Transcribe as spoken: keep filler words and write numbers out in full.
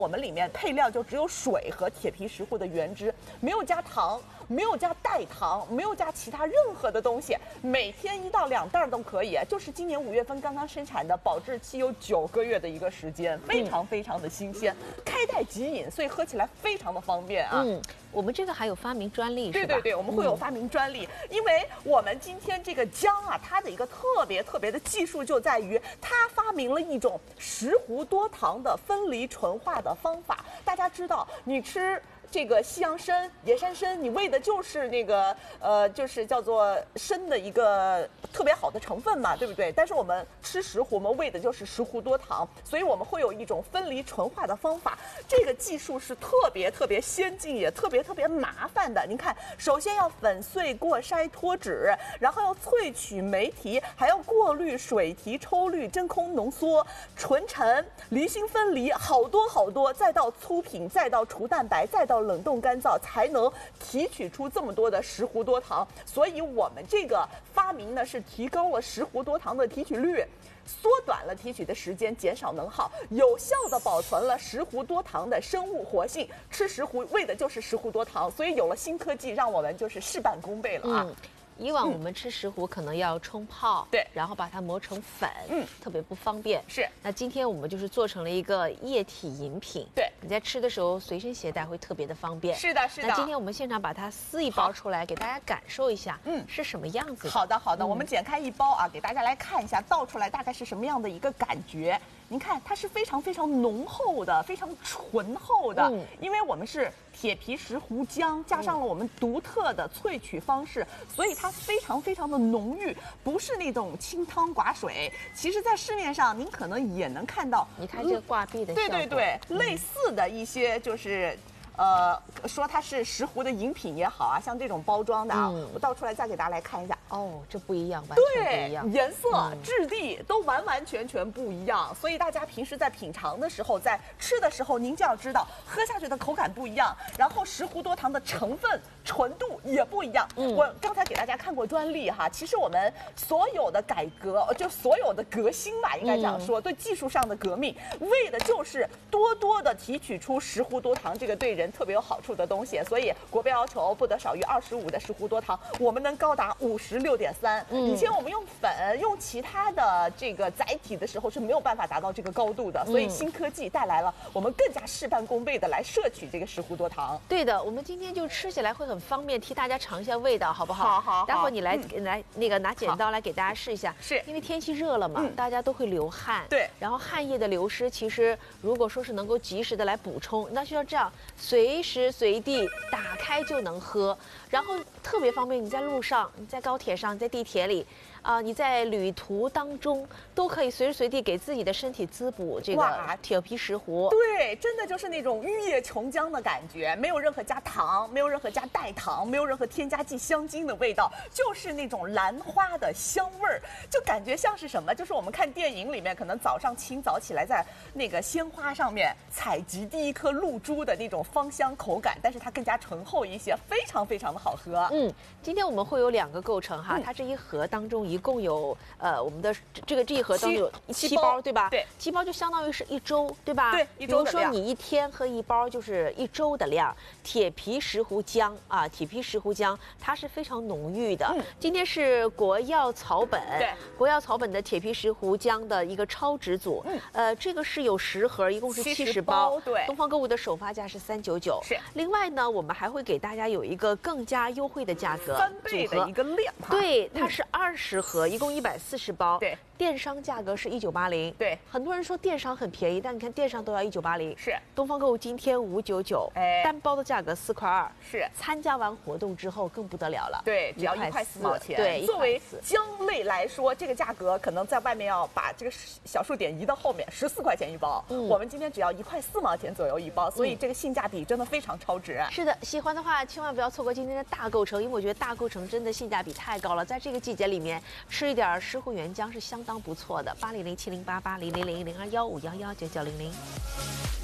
我们里面配料就只有水和铁皮石斛的原汁，没有加糖，没有加代糖，没有加其他任何的东西。每天一到两袋都可以，就是今年五月份刚刚生产的，保质期有九个月的一个时间，非常非常的新鲜，开袋即饮，所以喝起来非常的方便啊。 嗯，我们这个还有发明专利， 对对对，我们会有发明专利，嗯、因为我们今天这个姜啊，它的一个特别特别的技术就在于，它发明了一种石斛多糖的分离纯化的方法。大家知道，你吃这个西洋参、野山参，你喂的就是那个呃，就是叫做参的一个特别好的成分嘛，对不对？但是我们吃石斛，我们喂的就是石斛多糖，所以我们会有一种分离纯化的方法。这个技术是特别特别先进，也特别特别麻烦的。您看，首先要粉碎、过筛、脱脂，然后要萃取酶提，还要过滤水提、抽滤、真空浓缩、纯陈、离心分离，好多好多，再到粗品，再到除蛋白，再到冷冻干燥，才能提取出这么多的石斛多糖。所以我们这个发明呢，是提高了石斛多糖的提取率，缩短了提取的时间，减少能耗，有效的保存了石斛多糖的生物活性。吃石斛为的就是石斛多糖，所以有了新科技，让我们就是事半功倍了啊。嗯， 以往我们吃石斛可能要冲泡， 对， 然后把它磨成粉， 嗯， 特别不方便。 是， 那今天我们就是做成了一个液体饮品， 对， 你在吃的时候随身携带会特别的方便。 是的，是的。 那今天我们现场把它撕一包出来，给大家感受一下，嗯，是什么样子的。 好的，好的，嗯、我们剪开一包啊，给大家来看一下，倒出来大概是什么样的一个感觉。您看，它是非常非常浓厚的，非常醇厚的，嗯、因为我们是铁皮石斛姜，加上了我们独特的萃取方式，所以它非常非常的浓郁，不是那种清汤寡水。其实，在市面上您可能也能看到， 你看这个挂壁的效果， 对对对，嗯、类似的一些就是。呃，说它是石斛的饮品也好啊，像这种包装的啊，嗯、我倒出来再给大家来看一下。 哦，这不一样，完全不一样， 对，颜色、嗯、质地都完完全全不一样。所以大家平时在品尝的时候，在吃的时候，您就要知道，喝下去的口感不一样，然后石斛多糖的成分、纯度也不一样。嗯，我刚才给大家看过专利哈，其实我们所有的改革，就所有的革新吧，应该这样说，嗯、对技术上的革命，为的就是多多的提取出石斛多糖这个对人特别有好处的东西，所以国标要求不得少于二十五的石斛多糖，我们能高达五十六点三。以前我们用粉、用其他的这个载体的时候是没有办法达到这个高度的，所以新科技带来了我们更加事半功倍的来摄取这个石斛多糖。 对的，我们今天就吃起来会很方便，替大家尝一下味道，好不好？ 好好好。 待会儿你来、嗯、来那个拿剪刀来给大家试一下， 是因为天气热了嘛，嗯、大家都会流汗， 对， 然后汗液的流失，其实如果说是能够及时的来补充，那就要这样，随时随地打开就能喝，然后特别方便。你在路上，你在高铁上，你在地铁里，啊、呃，你在旅途当中都可以随时随地给自己的身体滋补这个铁皮石斛。 对，真的就是那种玉液琼浆的感觉，没有任何加糖，没有任何加代糖，没有任何添加剂香精的味道，就是那种兰花的香味儿，就感觉像是什么？就是我们看电影里面，可能早上清早起来在那个鲜花上面采集第一颗露珠的那种芳香口感，但是它更加醇厚一些，非常非常的好喝。 嗯，今天我们会有两个构成哈，嗯、它这一盒当中一共有呃我们的这个这一盒当中有七包对吧？ 对， 七包就相当于是一周对吧？ 对，一周的量。 比如说你一天喝一包就是一周的量。铁皮石斛姜啊，铁皮石斛姜它是非常浓郁的。嗯、今天是国药草本， 对， 国药草本的铁皮石斛姜的一个超值组。嗯，呃，这个是有十盒，一共是七十包。 对， 东方购物的首发价是三九九。 是。 另外呢，我们还会给大家有一个更加优惠的价格， 三倍的一个量。 对，它是二十盒，一共一百四十包。 对。 电商价格是一九八零， 对， 很多人说电商很便宜，但你看电商都要一九八零， 是。 东方购物今天五九九，哎，单包的价格四块二， 是。 参加完活动之后更不得了了， 对，只要一块四毛钱。 对， 作为姜类来说，这个价格可能在外面要把这个小数点移到后面，十四块钱一包，嗯、我们今天只要一块四毛钱左右一包，所以这个性价比真的非常超值。 是的，喜欢的话千万不要错过今天的大购城，因为我觉得大购城真的性价比太高了，在这个季节里面吃一点石斛原姜是相当不错的。八零零七零八八零零零零二幺五幺幺九九零零。